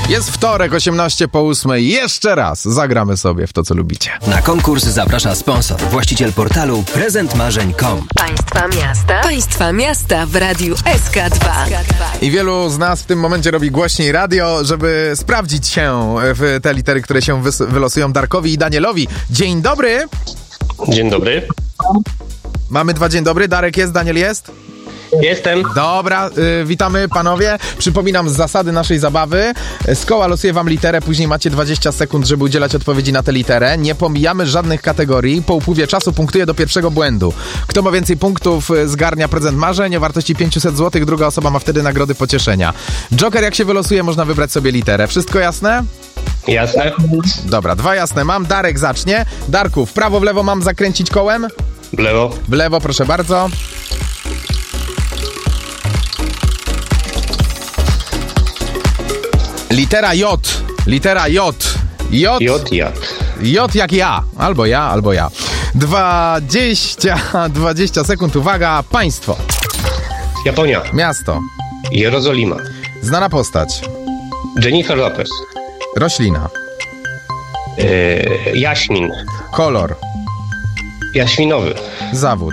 Jest wtorek, 8:18. Jeszcze raz zagramy sobie w to, co lubicie. Na konkurs zaprasza sponsor, właściciel portalu prezentmarzeń.com. Państwa miasta w Radiu SK2. I wielu z nas w tym momencie robi głośniej radio, żeby sprawdzić się w te litery, które się wylosują Darkowi i Danielowi. Dzień dobry. Dzień dobry. Mamy 2 dzień dobry. Darek jest, Daniel jest? Jestem. Dobra, witamy panowie. Przypominam zasady naszej zabawy. Z koła losuję wam literę, później macie 20 sekund, żeby udzielać odpowiedzi na tę literę. Nie pomijamy żadnych kategorii. Po upływie czasu punktuje do pierwszego błędu. Kto ma więcej punktów, zgarnia prezent marzeń o wartości 500 zł. Druga osoba ma wtedy nagrody pocieszenia. Joker, jak się wylosuje, można wybrać sobie literę. Wszystko jasne? Jasne. Dobra, 2 jasne mam. Darek zacznie. Darku, w prawo, w lewo mam zakręcić kołem? W lewo. W lewo, proszę bardzo. Litera J. Litera J. J. J. J jak ja. Albo ja, albo ja. 20 sekund. Uwaga. Państwo. Japonia. Miasto. Jerozolima. Znana postać. Jennifer Lopez. Roślina. Jaśmin. Kolor. Jaśminowy. Zawód.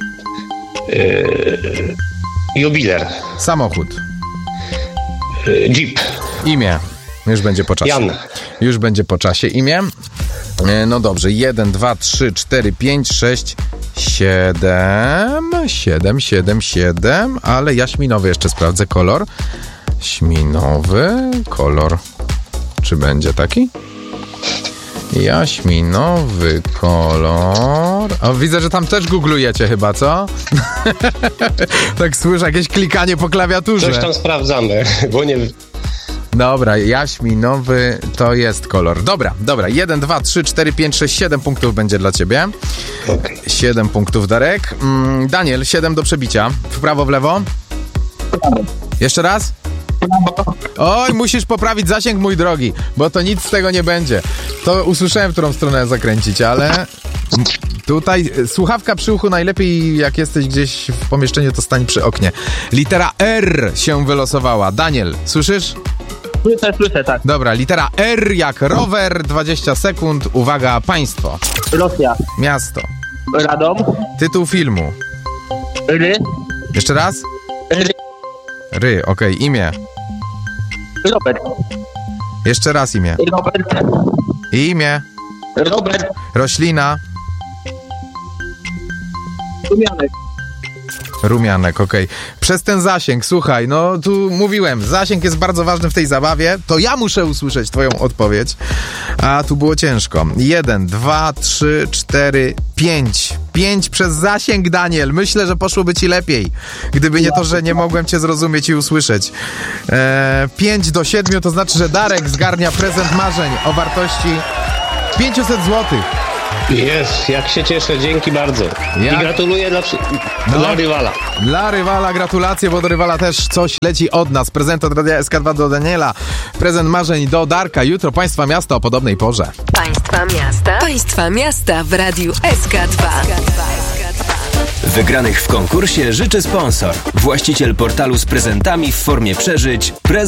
Jubiler. Samochód. Jeep. Imię. Już będzie po czasie. Jan. Już będzie po czasie imię. No dobrze. 1, 2, 3, 4, 5, 6, 7. 7. Ale jaśminowy jeszcze sprawdzę. Kolor. Śminowy. Kolor. Czy będzie taki? Jaśminowy kolor. O, widzę, że tam też googlujecie chyba, co? Tak słyszę jakieś klikanie po klawiaturze. Coś tam sprawdzamy, bo nie... Dobra, jaśminowy to jest kolor. Dobra. 1, 2, 3, 4, 5, 6, 7 punktów będzie dla ciebie. Okay. 7 punktów, Darek. Daniel, 7 do przebicia. W prawo, w lewo. Jeszcze raz? Oj, musisz poprawić zasięg, mój drogi, bo to nic z tego nie będzie. To usłyszałem, w którą stronę zakręcić, ale tutaj słuchawka przy uchu najlepiej, jak jesteś gdzieś w pomieszczeniu, to stań przy oknie. Litera R się wylosowała. Daniel, słyszysz? Słyszę, tak. Dobra, litera R jak rower, 20 sekund. Uwaga, państwo. Rosja. Miasto. Radom. Tytuł filmu. Ry. Jeszcze raz? Ry, okej. Imię. Robert. Jeszcze raz imię. Robert. Imię. Robert. Roślina. Rumianek. Rumianek, okej. Przez ten zasięg, słuchaj, no tu mówiłem, zasięg jest bardzo ważny w tej zabawie, to ja muszę usłyszeć twoją odpowiedź, a tu było ciężko. 1, 2, 3, 4, 5. 5 przez zasięg, Daniel. Myślę, że poszłoby ci lepiej, gdyby nie to, że nie mogłem cię zrozumieć i usłyszeć. 5 do 7 to znaczy, że Darek zgarnia prezent marzeń o wartości 500 zł. Jest, jak się cieszę, dzięki bardzo. I gratuluję dla rywala. Dla rywala gratulacje, bo do rywala też coś leci od nas. Prezent od Radia SK2 do Daniela, prezent marzeń do Darka. Jutro Państwa miasta o podobnej porze. Państwa miasta w Radiu SK2. Wygranych w konkursie życzy sponsor, właściciel portalu z prezentami w formie przeżyć